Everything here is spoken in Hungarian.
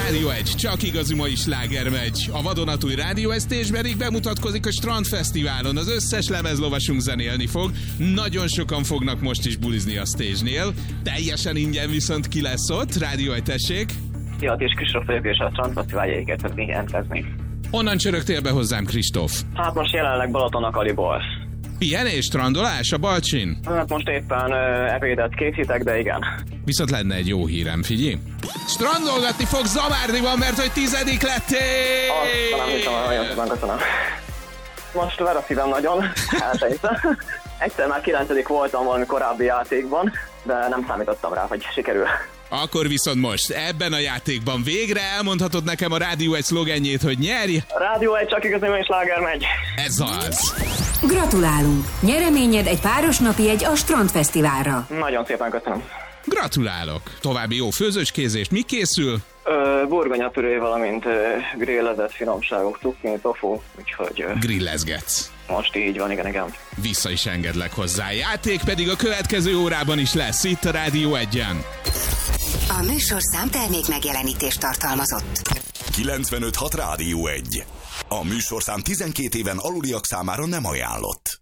Rádió 1, csak igazi mai sláger megy. A vadonatúj Rádió 1 Stage bemutatkozik a Strandfesztiválon. Az összes lemezlovasunk zenélni fog. Nagyon sokan fognak most is bulizni a stage-nél. Teljesen ingyen viszont ki lesz ott. Rádió 1, tessék. Fiat és Kristóf vagyok, és a Strandfesztivál jegyeket szeretnék jelentkezni. Honnan csörögtél be hozzám, Kristóf? Hát most jelenleg Balaton-Akaliból. Pihenés, strandolás a Balcsin? Hát most éppen ebédet készítek, de igen. Viszont lenne egy jó hírem, figyelj. Strandolgatni fog Zamárdiban, mert hogy 10. lettél! Azt nem hiszem, nagyon szépen köszönöm. Most ver a szívem nagyon, elsejtem. Egyszer már 9. voltam valami korábbi játékban, de nem számítottam rá, hogy sikerül. Akkor viszont most, ebben a játékban végre elmondhatod nekem a Rádió 1 szlogenjét, hogy nyerj! A Rádió 1, csak igazi mai sláger megy! Ez az! Gratulálunk! Nyereményed egy páros napi a Strandfesztiválra. Nagyon szépen köszönöm. Gratulálok! További jó főzőcskézést, mi készül? Burgonyapüré, valamint grillezett finomságok, cukni, tofu, úgyhogy... Grillezgetsz. Most így van, igen. Vissza is engedlek hozzá. Játék pedig a következő órában is lesz, itt a Rádió 1-en. A műsorszám termék megjelenítést tartalmazott. 95.6 Rádió 1. A műsorszám 12 éven aluliak számára nem ajánlott.